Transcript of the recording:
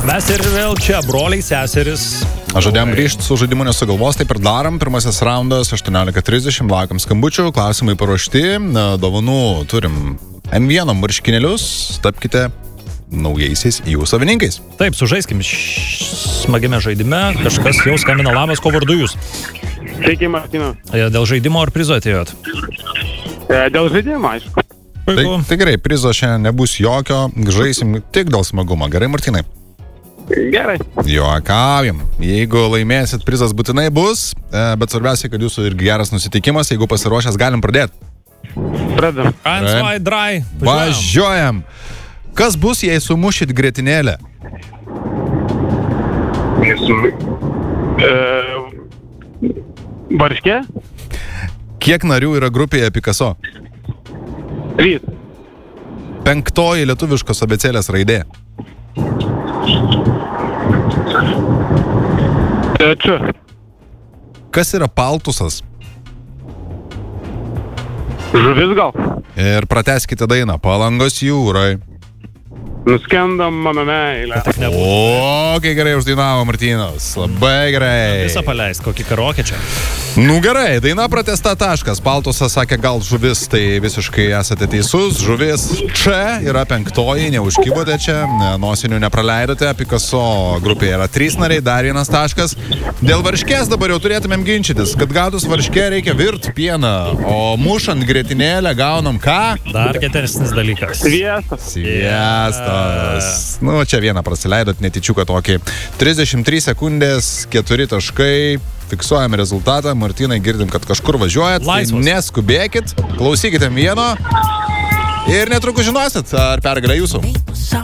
Mes ir vėl čia, broliai, seseris. Žadėjom grįžti su žaidimu nesugalvos, taip ir darom. Pirmasis raundas 18:30, laukiam skambučių, klausimai paruošti, dovanų turim M1 marškinėlius, tapkite naujaisiais jų savininkais. Taip, sužaiskim smagiame žaidime, kažkas jau skambina, labas, ko vardu jūs? Sveiki, Martino. Dėl žaidimo ar prizo atėjot? Dėl žaidimo, aišku. Tai gerai, prizo šiandien nebus jokio, žaisim tik dėl smagumo. Gerai, Martynai? Gerai. Juokaujam. Jeigu laimėsit, prizas būtinai bus, bet svarbiausia, kad jūsų irgi geras nusiteikimas. Jeigu pasiruošęs, galim pradėti. Pradam. Eins, zwei, drei. Važiuojam. Kas bus, jei sumušit grietinėlę? Varškė? Kiek narių yra grupėje Picasso? 3. 5 lietuviškos abėcėlės raidė. Čia. Kas yra paltusas? Žuvis gal? Ir pratęskite dainą. Palangos jūrai. Nuskendam mano meilę. O, kai gerai uždainavo Martynas. Labai gerai. Visą paleist, kokį karokė čia. Nu gerai, daina pratęsta taškas. Paltusas sakė, gal žuvis, tai visiškai esate teisus. Žuvis čia yra 5, neužkybote čia, nosinių nepraleidote. Picasso grupėje yra 3 nariai, dar 1 taškas. Dėl varškės dabar jau turėtumėm ginčytis. Kad gautus varškę reikia virt pieną, o mušant grietinėlę gaunam ką? Dar geresnis dalykas. Sviestas. Nu, čia vieną prasileidot, netyčiuką tokį. 33 sekundės, 4 taškai. Fiksuojame rezultatą. Martynai, girdim, kad kažkur važiuojat. Laisvas. Tai neskubėkit, klausykite vieno ir netrukus žinosit, ar pergalė jūsų.